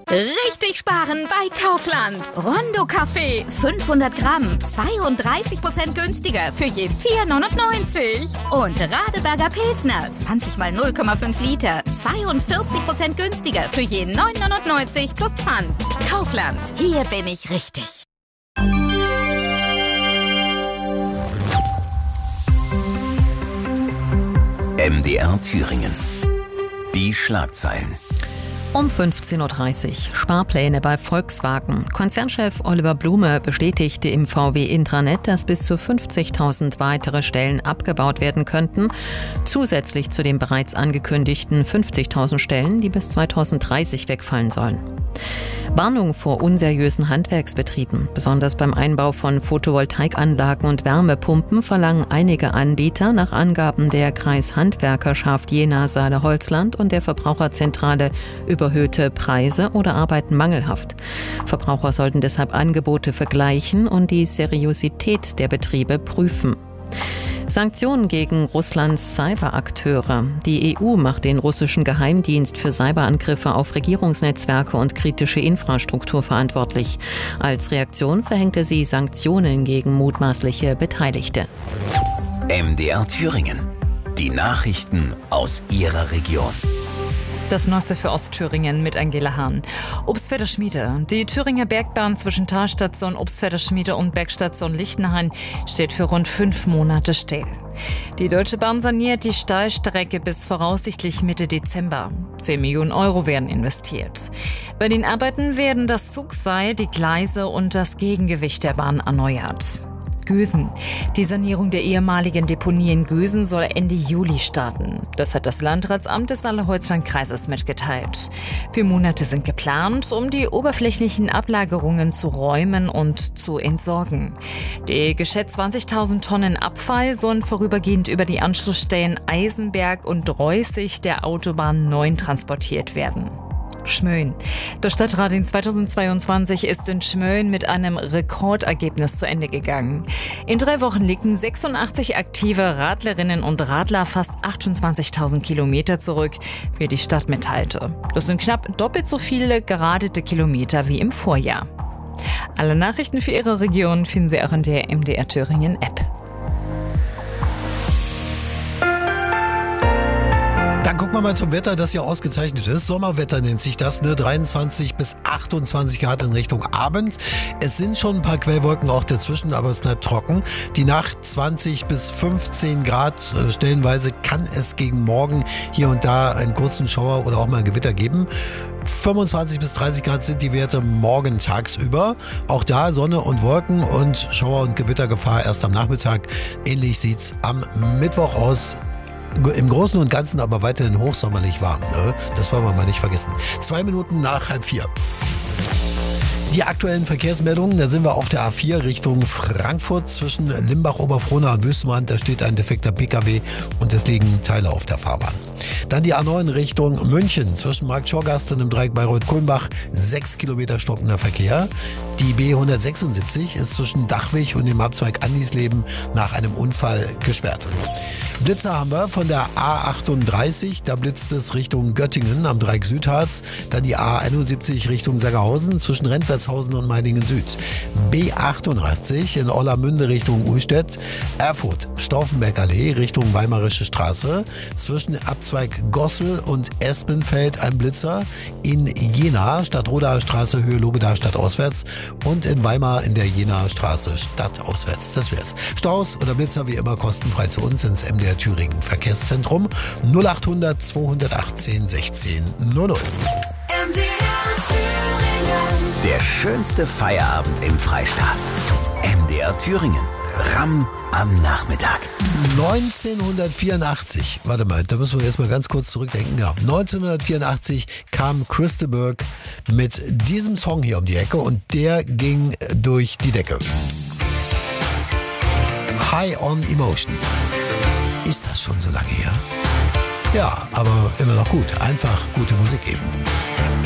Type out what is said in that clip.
Richtig sparen bei Kaufland. Rondo Kaffee 500 Gramm, 32% günstiger für je 4,99. Und Radeberger Pilsner 20 mal 0,5 Liter, 42% günstiger für je 9,99 plus Pfand. Kaufland, hier bin ich richtig. MDR Thüringen. Die Schlagzeilen. Um 15.30 Uhr. Sparpläne bei Volkswagen. Konzernchef Oliver Blume bestätigte im VW-Intranet, dass bis zu 50.000 weitere Stellen abgebaut werden könnten, zusätzlich zu den bereits angekündigten 50.000 Stellen, die bis 2030 wegfallen sollen. Warnung vor unseriösen Handwerksbetrieben. Besonders beim Einbau von Photovoltaikanlagen und Wärmepumpen verlangen einige Anbieter nach Angaben der Kreishandwerkerschaft Jena-Saale-Holzland und der Verbraucherzentrale überhöhte Preise oder arbeiten mangelhaft. Verbraucher sollten deshalb Angebote vergleichen und die Seriosität der Betriebe prüfen. Sanktionen gegen Russlands Cyberakteure. Die EU macht den russischen Geheimdienst für Cyberangriffe auf Regierungsnetzwerke und kritische Infrastruktur verantwortlich. Als Reaktion verhängte sie Sanktionen gegen mutmaßliche Beteiligte. MDR Thüringen. Die Nachrichten aus Ihrer Region. Das Neueste für Ostthüringen mit Angela Hahn. Obstfelder Schmiede. Die Thüringer Bergbahn zwischen Talstation Obstfelder Schmiede und Bergstation Lichtenhain steht für rund 5 Monate still. Die Deutsche Bahn saniert die Stahlstrecke bis voraussichtlich Mitte Dezember. 10 Millionen Euro werden investiert. Bei den Arbeiten werden das Zugseil, die Gleise und das Gegengewicht der Bahn erneuert. Gösen. Die Sanierung der ehemaligen Deponie in Gösen soll Ende Juli starten. Das hat das Landratsamt des Saale-Holzland-Kreises mitgeteilt. 4 Monate sind geplant, um die oberflächlichen Ablagerungen zu räumen und zu entsorgen. Die geschätzt 20.000 Tonnen Abfall sollen vorübergehend über die Anschlussstellen Eisenberg und Reußig der Autobahn 9 transportiert werden. Schmölln. Der Stadtrat in 2022 ist in Schmölln mit einem Rekordergebnis zu Ende gegangen. In 3 Wochen legten 86 aktive Radlerinnen und Radler fast 28.000 Kilometer zurück, wie die Stadt mitteilte. Das sind knapp doppelt so viele geradete Kilometer wie im Vorjahr. Alle Nachrichten für Ihre Region finden Sie auch in der MDR Thüringen App. Dann gucken wir mal zum Wetter, das ja ausgezeichnet ist. Sommerwetter nennt sich das, ne? 23 bis 28 Grad in Richtung Abend. Es sind schon ein paar Quellwolken auch dazwischen, aber es bleibt trocken. Die Nacht 20 bis 15 Grad. Stellenweise kann es gegen morgen hier und da einen kurzen Schauer oder auch mal ein Gewitter geben. 25 bis 30 Grad sind die Werte morgen tagsüber. Auch da Sonne und Wolken und Schauer- und Gewittergefahr erst am Nachmittag. Ähnlich sieht's am Mittwoch aus. Im Großen und Ganzen aber weiterhin hochsommerlich warm. Ne? Das wollen wir mal nicht vergessen. 2 Minuten nach 3:30. Die aktuellen Verkehrsmeldungen, da sind wir auf der A4 Richtung Frankfurt zwischen Limbach-Oberfrohna und Wüstenrand. Da steht ein defekter PKW und es liegen Teile auf der Fahrbahn. Dann die A9 Richtung München zwischen Markt-Schorgast und dem Dreieck Bayreuth-Kulmbach. 6 Kilometer stockender Verkehr. Die B176 ist zwischen Dachwig und dem Abzweig Anniesleben nach einem Unfall gesperrt. Blitzer haben wir von der A38, da blitzt es Richtung Göttingen am Dreieck Südharz. Dann die A71 Richtung Saggerhausen zwischen Rentwertshausen und Meiningen Süd. B88 in Ollermünde Richtung Uhlstedt. Erfurt, Stauffenberg-Allee Richtung Weimarische Straße. Zwischen Abzweig Gossel und Espenfeld ein Blitzer. In Jena, Stadtrodaer Straße, Höhe Lobedaer stadtauswärts. Und in Weimar in der Jenaer Straße stadtauswärts. Das wär's. Staus oder Blitzer wie immer kostenfrei zu uns ins MDR Thüringen Verkehrszentrum 0800 218 16 00. Der schönste Feierabend im Freistaat. MDR Thüringen. Ramm am Nachmittag. 1984, warte mal, da müssen wir jetzt mal ganz kurz zurückdenken. Ja, 1984 kam Chris de Burgh mit diesem Song hier um die Ecke und der ging durch die Decke. High on Emotion. Ist das schon so lange her? Ja, aber immer noch gut. Einfach gute Musik eben.